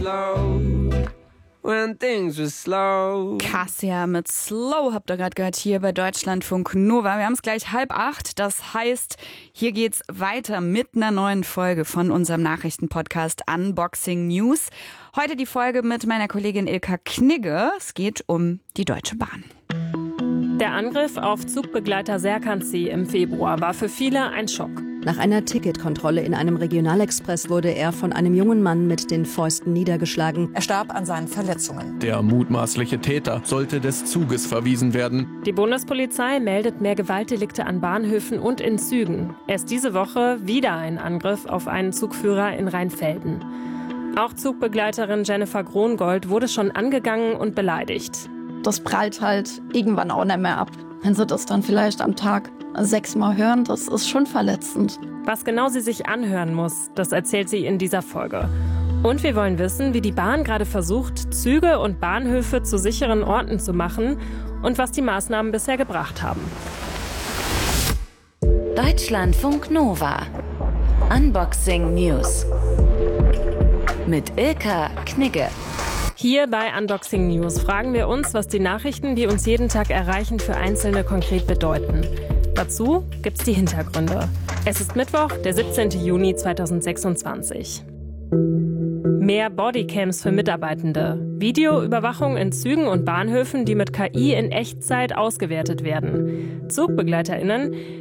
When things were slow. Cassia mit Slow habt ihr gerade gehört hier bei Deutschlandfunk Nova. Wir haben es gleich 7:30. Das heißt, hier geht's weiter mit einer neuen Folge von unserem Nachrichtenpodcast Unboxing News. Heute die Folge mit meiner Kollegin Ilka Knigge. Es geht um die Deutsche Bahn. Der Angriff auf Zugbegleiter Serkanzi im Februar war für viele ein Schock. Nach einer Ticketkontrolle in einem Regionalexpress wurde er von einem jungen Mann mit den Fäusten niedergeschlagen. Er starb an seinen Verletzungen. Der mutmaßliche Täter sollte des Zuges verwiesen werden. Die Bundespolizei meldet mehr Gewaltdelikte an Bahnhöfen und in Zügen. Erst diese Woche wieder ein Angriff auf einen Zugführer in Rheinfelden. Auch Zugbegleiterin Jennifer Krongold wurde schon angegangen und beleidigt. Das prallt halt irgendwann auch nicht mehr ab. Wenn sie das dann vielleicht am Tag 6-mal hören, das ist schon verletzend. Was genau sie sich anhören muss, das erzählt sie in dieser Folge. Und wir wollen wissen, wie die Bahn gerade versucht, Züge und Bahnhöfe zu sicheren Orten zu machen und was die Maßnahmen bisher gebracht haben. Deutschlandfunk Nova. Unboxing News. Mit Ilka Knigge. Hier bei Unboxing News fragen wir uns, was die Nachrichten, die uns jeden Tag erreichen, für Einzelne konkret bedeuten. Dazu gibt's die Hintergründe. Es ist Mittwoch, der 17. Juni 2026. Mehr Bodycams für Mitarbeitende. Videoüberwachung in Zügen und Bahnhöfen, die mit KI in Echtzeit ausgewertet werden. ZugbegleiterInnen,